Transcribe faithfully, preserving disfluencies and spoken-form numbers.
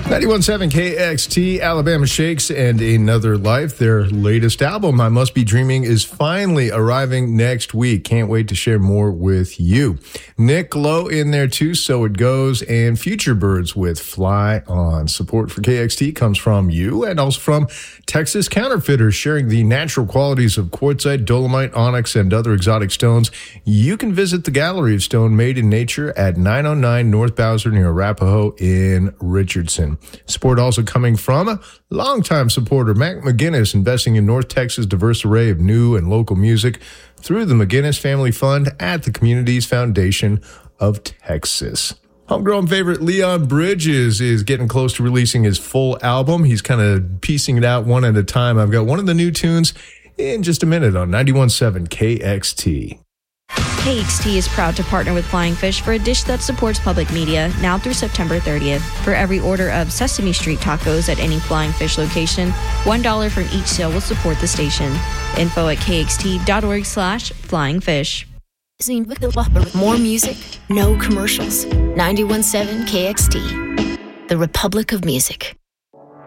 ninety-one point seven K X T, Alabama Shakes, and Another Life. Their latest album, I Must Be Dreaming, is finally arriving next week. Can't wait to share more with you. Nick Lowe in there too, So It Goes, and Future Birds with Fly On. Support for K X T comes from you and also from Texas Counterfeiters, sharing the natural qualities of quartzite, dolomite, onyx, and other exotic stones. You can visit the Gallery of Stone Made in Nature at nine oh nine North Bowser near Arapahoe in Richardson. Support also coming from a longtime supporter, Mac McGinnis, investing in North Texas' diverse array of new and local music through the McGinnis Family Fund at the Communities Foundation of Texas. Homegrown favorite Leon Bridges is getting close to releasing his full album. He's kind of piecing it out one at a time. I've got one of the new tunes in just a minute on ninety-one point seven K X T. K X T is proud to partner with Flying Fish for a dish that supports public media now through September thirtieth. For every order of Sesame Street tacos at any Flying Fish location, one dollar from each sale will support the station. Info at kxt.org slash flying fish. More music, no commercials. ninety-one point seven K X T, the Republic of Music.